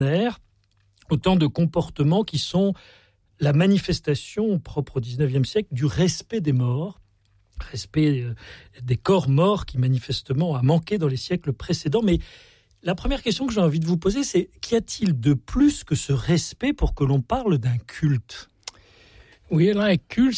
autant de comportements qui sont la manifestation propre au XIXe siècle du respect des morts, respect des corps morts qui manifestement a manqué dans les siècles précédents. Mais la première question que j'ai envie de vous poser, c'est qu'y a-t-il de plus que ce respect pour que l'on parle d'un culte ? Oui, là, un culte,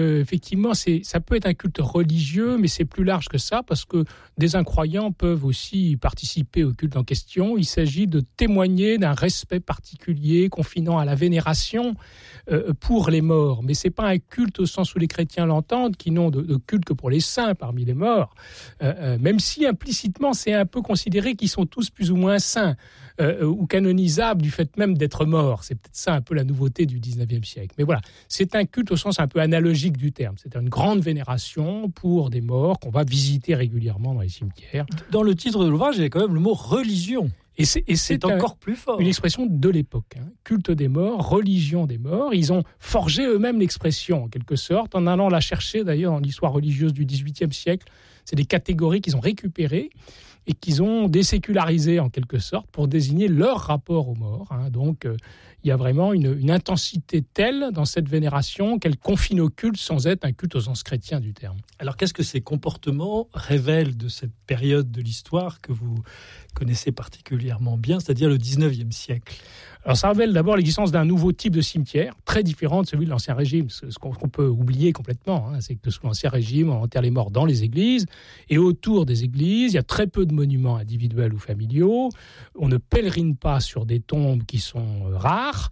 ça peut être un culte religieux, mais c'est plus large que ça, parce que des incroyants peuvent aussi participer au culte en question. Il s'agit de témoigner d'un respect particulier, confinant à la vénération pour les morts. Mais c'est pas un culte au sens où les chrétiens l'entendent, qui n'ont de culte que pour les saints parmi les morts, même si implicitement c'est un peu considéré qu'ils sont tous plus ou moins saints, ou canonisables du fait même d'être morts. C'est peut-être ça un peu la nouveauté du XIXe siècle. Mais voilà, c'est un culte au sens un peu analogique du terme. C'est une grande vénération pour des morts qu'on va visiter régulièrement dans les cimetières. Dans le titre de l'ouvrage, il y a quand même le mot religion. Et c'est encore plus fort. Une expression de l'époque. Culte des morts, religion des morts. Ils ont forgé eux-mêmes l'expression, en quelque sorte, en allant la chercher d'ailleurs dans l'histoire religieuse du XVIIIe siècle. C'est des catégories qu'ils ont récupérées et qu'ils ont désécularisées, en quelque sorte, pour désigner leur rapport aux morts. Donc, il y a vraiment une intensité telle dans cette vénération qu'elle confine au culte sans être un culte au sens chrétien du terme. Alors, qu'est-ce que ces comportements révèlent de cette période de l'histoire que vous connaissez particulièrement bien, c'est-à-dire le XIXe siècle ? Alors, ça révèle d'abord l'existence d'un nouveau type de cimetière, très différent de celui de l'Ancien Régime. Ce qu'on peut oublier complètement, c'est que sous l'Ancien Régime, on enterre les morts dans les églises, et autour des églises, il y a très peu de monuments individuels ou familiaux. On ne pèlerine pas sur des tombes qui sont rares.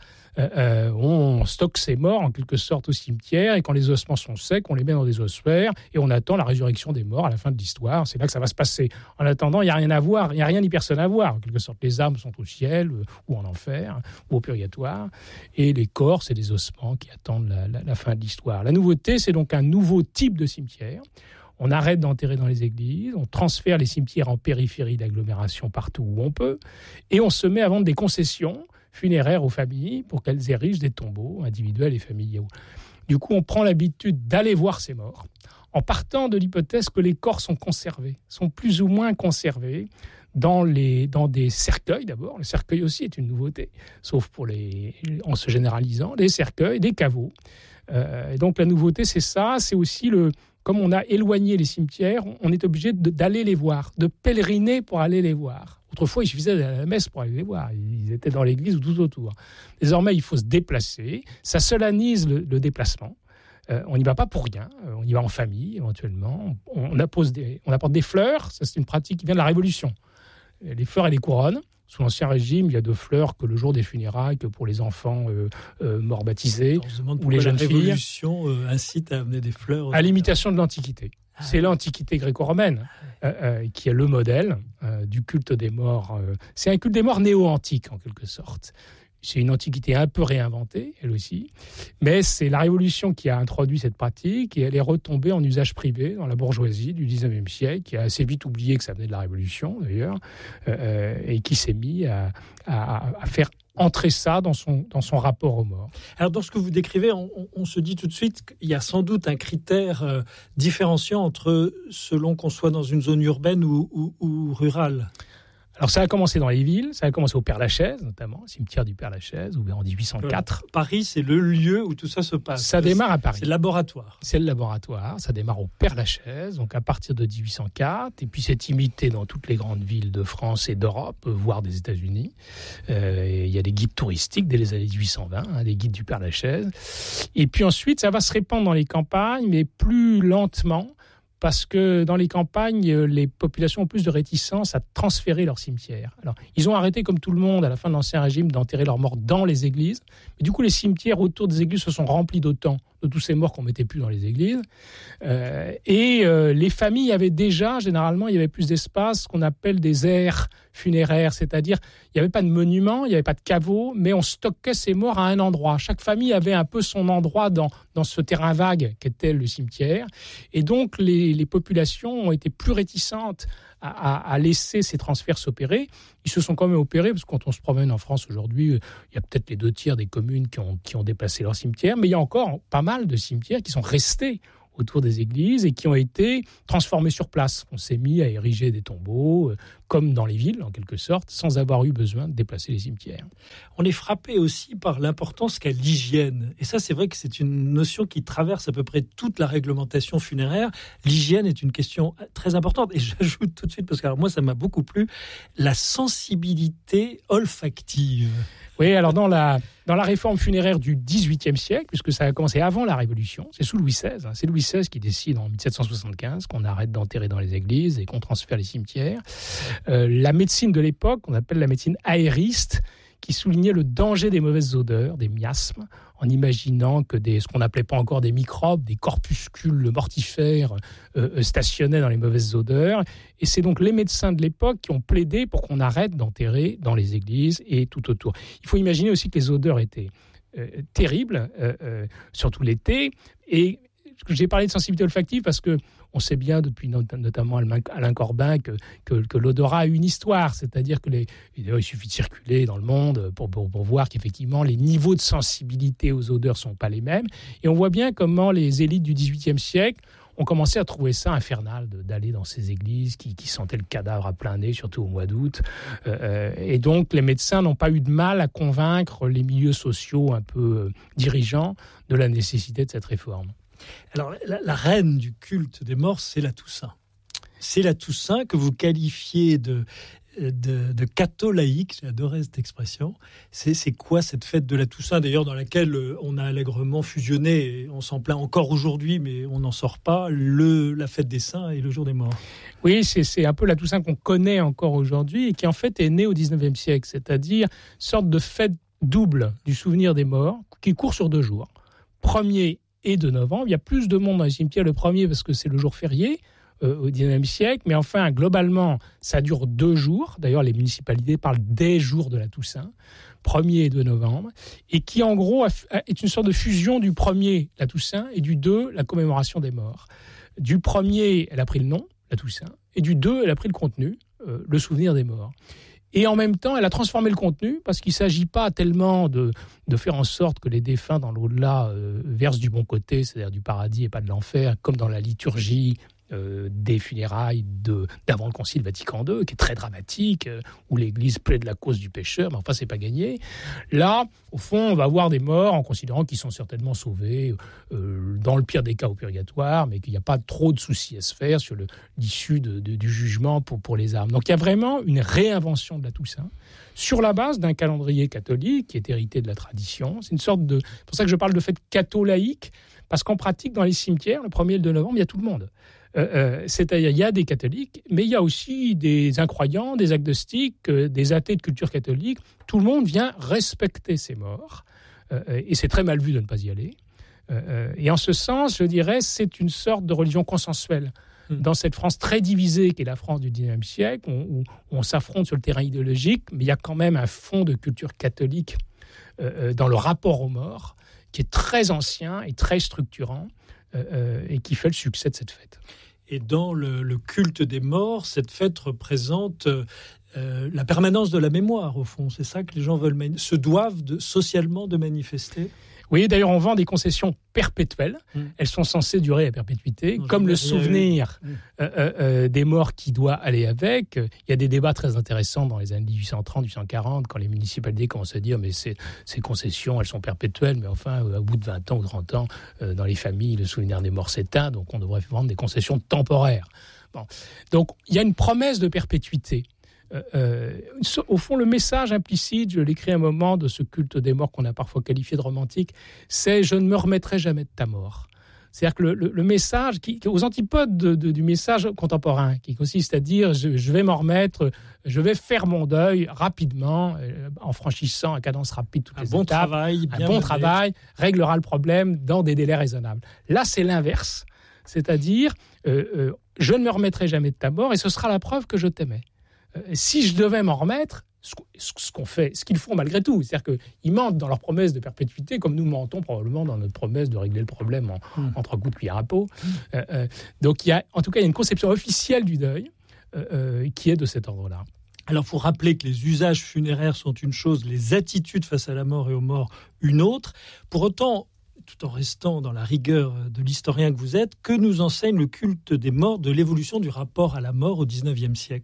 On stocke ces morts en quelque sorte au cimetière, et quand les ossements sont secs, on les met dans des ossuaires et on attend la résurrection des morts à la fin de l'histoire. C'est là que ça va se passer. En attendant, il n'y a rien à voir, il n'y a rien ni personne à voir. En quelque sorte, les âmes sont au ciel ou en enfer ou au purgatoire, et les corps, c'est des ossements qui attendent la fin de l'histoire. La nouveauté, c'est donc un nouveau type de cimetière. On arrête d'enterrer dans les églises, on transfère les cimetières en périphérie d'agglomération partout où on peut, et on se met à vendre des concessions funéraires aux familles pour qu'elles érigent des tombeaux individuels et familiaux. Du coup, on prend l'habitude d'aller voir ces morts en partant de l'hypothèse que les corps sont conservés, sont plus ou moins conservés dans des cercueils d'abord. Le cercueil aussi est une nouveauté, sauf en se généralisant, des cercueils, des caveaux. Et donc la nouveauté, c'est ça, c'est aussi comme on a éloigné les cimetières, on est obligé d'aller les voir, de pèleriner pour aller les voir. Autrefois, il suffisait d'aller à la messe pour aller les voir. Ils étaient dans l'église ou tout autour. Désormais, il faut se déplacer. Ça solennise le déplacement. On n'y va pas pour rien. On y va en famille, éventuellement. On apporte des fleurs. Ça, c'est une pratique qui vient de la Révolution. Les fleurs et les couronnes. Sous l'Ancien Régime, il y a de fleurs que le jour des funérailles, que pour les enfants morts baptisés ou les jeunes filles. La Révolution incite à amener des fleurs. À l'imitation de l'Antiquité. C'est l'Antiquité gréco-romaine qui est le modèle du culte des morts. C'est un culte des morts néo-antique, en quelque sorte. C'est une antiquité un peu réinventée, elle aussi. Mais c'est la Révolution qui a introduit cette pratique, et elle est retombée en usage privé dans la bourgeoisie du XIXe siècle, qui a assez vite oublié que ça venait de la Révolution, d'ailleurs, et qui s'est mis à faire entrer ça dans son rapport aux morts. Alors, dans ce que vous décrivez, on se dit tout de suite qu'il y a sans doute un critère différenciant entre selon qu'on soit dans une zone urbaine ou rurale. Alors, ça a commencé dans les villes, ça a commencé au Père-Lachaise, notamment, le cimetière du Père-Lachaise, ouvert en 1804. Paris, c'est le lieu où tout ça se passe. Ça démarre à Paris. C'est le laboratoire. C'est le laboratoire, ça démarre au Père-Lachaise, donc à partir de 1804, et puis c'est imité dans toutes les grandes villes de France et d'Europe, voire des États-Unis. Il y a des guides touristiques dès les années 1820, des guides du Père-Lachaise. Et puis ensuite, ça va se répandre dans les campagnes, mais plus lentement, parce que dans les campagnes, les populations ont plus de réticence à transférer leurs cimetières. Alors, ils ont arrêté, comme tout le monde, à la fin de l'Ancien Régime, d'enterrer leurs morts dans les églises. Mais du coup, les cimetières autour des églises se sont remplis d'autant de tous ces morts qu'on ne mettait plus dans les églises. Les familles avaient déjà, généralement, il y avait plus d'espace, ce qu'on appelle des aires funéraires, c'est-à-dire il n'y avait pas de monument, il n'y avait pas de caveau, mais on stockait ces morts à un endroit. Chaque famille avait un peu son endroit dans ce terrain vague qu'était le cimetière. Et donc, les populations ont été plus réticentes à laisser ces transferts s'opérer. Ils se sont quand même opérés, parce que quand on se promène en France aujourd'hui, il y a peut-être les 2 tiers des communes qui ont déplacé leur cimetière, mais il y a encore pas mal de cimetières qui sont restés autour des églises et qui ont été transformées sur place. On s'est mis à ériger des tombeaux, comme dans les villes, en quelque sorte, sans avoir eu besoin de déplacer les cimetières. On est frappé aussi par l'importance qu'a l'hygiène. Et ça, c'est vrai que c'est une notion qui traverse à peu près toute la réglementation funéraire. L'hygiène est une question très importante. Et j'ajoute tout de suite, parce que alors moi, ça m'a beaucoup plu, la sensibilité olfactive. Oui, alors dans la réforme funéraire du XVIIIe siècle, puisque ça a commencé avant la Révolution, c'est sous Louis XVI, c'est Louis XVI qui décide en 1775 qu'on arrête d'enterrer dans les églises et qu'on transfère les cimetières. La médecine de l'époque, on appelle la médecine aériste, qui soulignait le danger des mauvaises odeurs, des miasmes, en imaginant que ce qu'on n'appelait pas encore des microbes, des corpuscules mortifères stationnaient dans les mauvaises odeurs. Et c'est donc les médecins de l'époque qui ont plaidé pour qu'on arrête d'enterrer dans les églises et tout autour. Il faut imaginer aussi que les odeurs étaient terribles, surtout l'été. Et j'ai parlé de sensibilité olfactive parce que on sait bien depuis notamment Alain Corbin que l'odorat a une histoire, c'est-à-dire il suffit de circuler dans le monde pour voir qu'effectivement les niveaux de sensibilité aux odeurs sont pas les mêmes. Et on voit bien comment les élites du XVIIIe siècle ont commencé à trouver ça infernal d'aller dans ces églises qui sentaient le cadavre à plein nez, surtout au mois d'août. Et donc les médecins n'ont pas eu de mal à convaincre les milieux sociaux un peu dirigeants de la nécessité de cette réforme. Alors, la reine du culte des morts, c'est la Toussaint. C'est la Toussaint que vous qualifiez de catholaïque, j'adorais cette expression. C'est quoi cette fête de la Toussaint, d'ailleurs, dans laquelle on a allègrement fusionné, et on s'en plaint encore aujourd'hui, mais on n'en sort pas, la fête des saints et le jour des morts. Oui, c'est un peu la Toussaint qu'on connaît encore aujourd'hui et qui en fait est née au XIXe siècle, c'est-à-dire une sorte de fête double du souvenir des morts qui court sur 2 jours. 1er et 2 novembre. Il y a plus de monde dans les cimetières le 1er parce que c'est le jour férié au XIXe siècle, mais enfin, globalement, ça dure 2 jours. D'ailleurs, les municipalités parlent des jours de la Toussaint, 1er et 2 novembre, et qui, en gros, est une sorte de fusion du 1er, la Toussaint, et du 2, la commémoration des morts. Du 1er, elle a pris le nom, la Toussaint, et du 2, elle a pris le contenu, le souvenir des morts. Et en même temps, elle a transformé le contenu parce qu'il ne s'agit pas tellement de faire en sorte que les défunts dans l'au-delà versent du bon côté, c'est-à-dire du paradis et pas de l'enfer, comme dans la liturgie des funérailles d'avant le Concile Vatican II, qui est très dramatique, où l'Église plaide la cause du pécheur, mais enfin, c'est pas gagné. Là, au fond, on va voir des morts en considérant qu'ils sont certainement sauvés, dans le pire des cas au purgatoire, mais qu'il n'y a pas trop de soucis à se faire sur l'issue du jugement pour les âmes. Donc il y a vraiment une réinvention de la Toussaint sur la base d'un calendrier catholique qui est hérité de la tradition. C'est une sorte de... C'est pour ça que je parle de fête catholaïque, parce qu'en pratique, dans les cimetières, le 1er et le 2 novembre, il y a tout le monde. C'est-à-dire, il y a des catholiques, mais il y a aussi des incroyants, des agnostiques, des athées de culture catholique. Tout le monde vient respecter ces morts. Et c'est très mal vu de ne pas y aller. Et en ce sens, je dirais, c'est une sorte de religion consensuelle. Dans cette France très divisée qu'est la France du XIXe siècle, où on s'affronte sur le terrain idéologique, mais il y a quand même un fond de culture catholique dans le rapport aux morts, qui est très ancien et très structurant, et qui fait le succès de cette fête. Et dans le culte des morts, cette fête représente la permanence de la mémoire, au fond. C'est ça que les gens se doivent socialement de manifester. Oui, d'ailleurs, on vend des concessions perpétuelles. Elles sont censées durer à perpétuité, comme le souvenir des morts qui doit aller avec. Il y a des débats très intéressants dans les années 1830, 1840, quand les municipalités commencent à dire mais ces concessions, elles sont perpétuelles, mais enfin, au bout de 20 ans ou 30 ans, dans les familles, le souvenir des morts s'éteint, donc on devrait vendre des concessions temporaires. Bon. Donc, il y a une promesse de perpétuité. Au fond, le message implicite, je l'écris à un moment, de ce culte des morts qu'on a parfois qualifié de romantique, c'est « je ne me remettrai jamais de ta mort ». C'est-à-dire que le message, aux antipodes du message contemporain, qui consiste à dire je vais m'en remettre, je vais faire mon deuil rapidement, en franchissant à cadence rapide toutes les étapes. Un bon travail réglera le problème dans des délais raisonnables. Là, c'est l'inverse. C'est-à-dire, je ne me remettrai jamais de ta mort et ce sera la preuve que je t'aimais. Si je devais m'en remettre, ce qu'ils font malgré tout, c'est-à-dire qu'ils mentent dans leur promesse de perpétuité, comme nous mentons probablement dans notre promesse de régler le problème en 3 coups de cuillère à peau. Donc, en tout cas, il y a une conception officielle du deuil qui est de cet ordre-là. Alors, il faut rappeler que les usages funéraires sont une chose, les attitudes face à la mort et aux morts une autre. Pour autant, tout en restant dans la rigueur de l'historien que vous êtes, que nous enseigne le culte des morts de l'évolution du rapport à la mort au XIXe siècle ?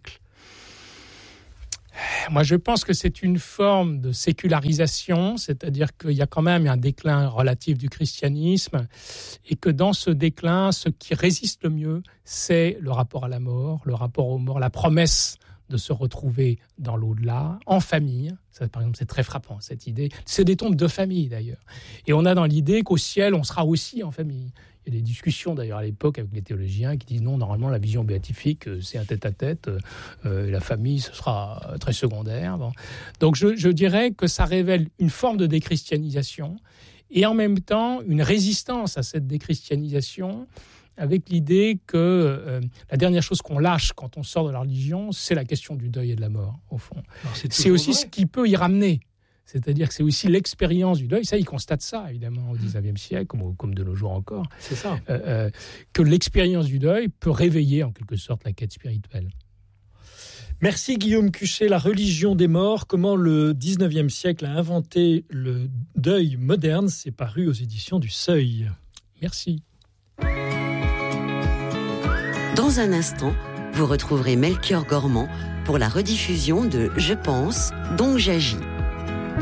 Moi, je pense que c'est une forme de sécularisation, c'est-à-dire qu'il y a quand même un déclin relatif du christianisme et que dans ce déclin, ce qui résiste le mieux, c'est le rapport à la mort, le rapport aux morts, la promesse de se retrouver dans l'au-delà, en famille. Ça, par exemple, c'est très frappant, cette idée. C'est des tombes de famille, d'ailleurs. Et on a dans l'idée qu'au ciel, on sera aussi en famille. Il y a des discussions, d'ailleurs, à l'époque, avec les théologiens qui disent non, normalement, la vision béatifique, c'est un tête-à-tête. La famille, ce sera très secondaire. Bon. Donc, je dirais que ça révèle une forme de déchristianisation et en même temps, une résistance à cette déchristianisation avec l'idée que la dernière chose qu'on lâche quand on sort de la religion, c'est la question du deuil et de la mort, au fond. Alors, c'est aussi ce qui peut y ramener. C'est-à-dire que c'est aussi l'expérience du deuil. Ça, il constate ça, évidemment, au XIXe siècle, comme de nos jours encore. C'est ça. Que l'expérience du deuil peut réveiller, en quelque sorte, la quête spirituelle. Merci Guillaume Cuchet. La religion des morts, comment le XIXe siècle a inventé le deuil moderne, c'est paru aux éditions du Seuil. Merci. Dans un instant, vous retrouverez Melchior Gormand pour la rediffusion de Je pense, donc j'agis.